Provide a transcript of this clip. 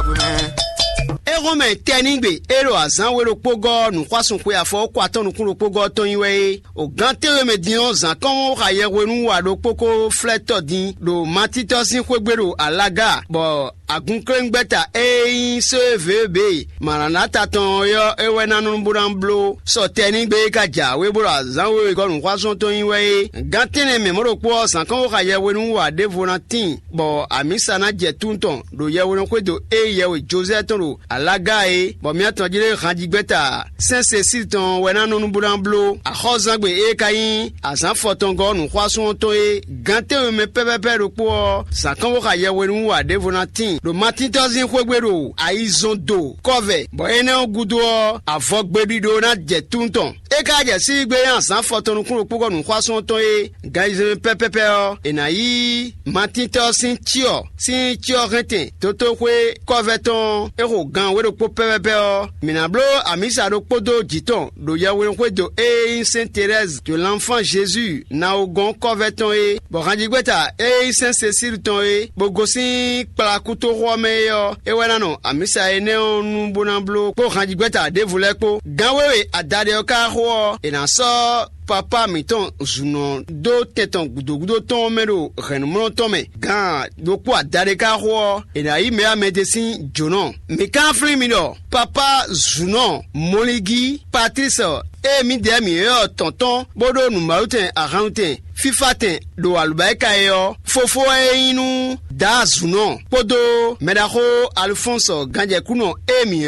Rome teningbe ero azan wero pogo nu kwasun kwe afo kwa ton kun pogo ton yiwe o gante remedion zan kan ra ye wenu wa do poko fleto din do matito sin kwegbero alaga bo agun krengbeta CVB maranata ton yo ewe nanu buramblo so teningbe kaja we bro azan we ko nu kwasun ton yiwe gante ne memoro po zan kan ra ye wenu wa de volantin bo amisa na jetunton do ye wenu kwedo ye we Joseph ton Lagae, bon miato jire randigbeta Saint-Cécile ton wena nonu buramblo a khozangbe e kayin a san fotongo nu kwasun to e gante me pepepe ropo sa kan wo ka ye wenu wa de volantin do matin tozin kwegbero a izondo kove bo ene ogudo avogbebi do na jetunton e ka je si gbe yan san fotonu kun ropo nu kwasun to e gaize pepepe o e na yi matin tozin tio rete toto kwe kove ton e ro gan we po pepepe o minablo amisa do podo jiton do ya we kwedo Sainte Thérèse de l'Enfant Jésus na ogon coveton e bo randigbeta Saint-Cécile ton e bo gosin plakuto rome yo e wena no amisa ene onu bonamblo po randigbeta de volepo ganwewe adade o ka ho e na so papa miton zuno do teton gudo ton mero renumro tome gan do po adade ka ho e na yi me amedesin jono me kan flimino papa zuno moligi patrice e mi de mi yo tonton bodo nu mauten arante fifaten do alubaika yo fofo inu da zuno podo medako Alfonso ganje kuno e mi